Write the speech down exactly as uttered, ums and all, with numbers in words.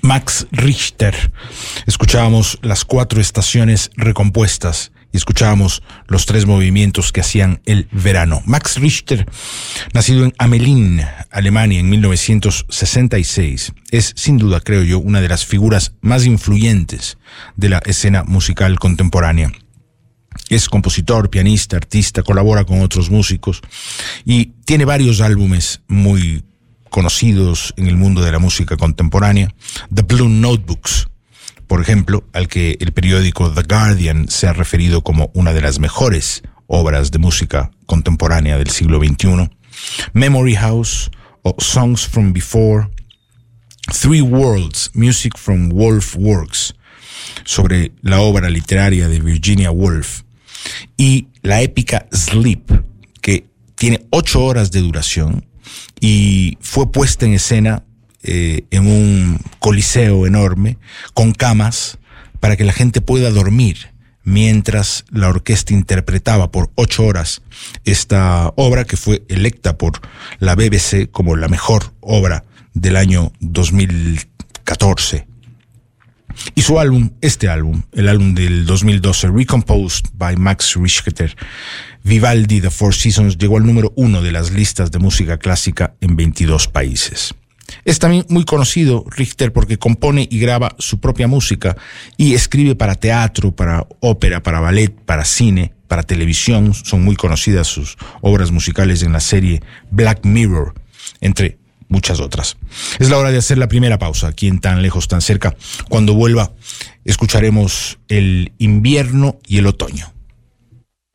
Max Richter. Escuchábamos las cuatro estaciones recompuestas y escuchábamos los tres movimientos que hacían el verano. Max Richter, nacido en Hamelin, Alemania, en mil novecientos sesenta y seis, es sin duda, creo yo, una de las figuras más influyentes de la escena musical contemporánea. Es compositor, pianista, artista, colabora con otros músicos y tiene varios álbumes muy conocidos en el mundo de la música contemporánea. The Blue Notebooks, por ejemplo, al que el periódico The Guardian se ha referido como una de las mejores obras de música contemporánea del siglo veintiuno. Memory House o Songs from Before. Three Worlds, Music from Woolf Works, sobre la obra literaria de Virginia Woolf. Y la épica Sleep, que tiene ocho horas de duración y fue puesta en escena eh, en un coliseo enorme con camas para que la gente pueda dormir mientras la orquesta interpretaba por ocho horas esta obra, que fue electa por la B B C como la mejor obra del año dos mil catorce. Y su álbum, este álbum, el álbum del dos mil doce, Recomposed by Max Richter, Vivaldi, The Four Seasons, llegó al número uno de las listas de música clásica en veintidós países. Es también muy conocido Richter porque compone y graba su propia música y escribe para teatro, para ópera, para ballet, para cine, para televisión. Son muy conocidas sus obras musicales en la serie Black Mirror, entre muchas otras. Es la hora de hacer la primera pausa aquí en Tan Lejos, Tan Cerca. Cuando vuelva, escucharemos el invierno y el otoño.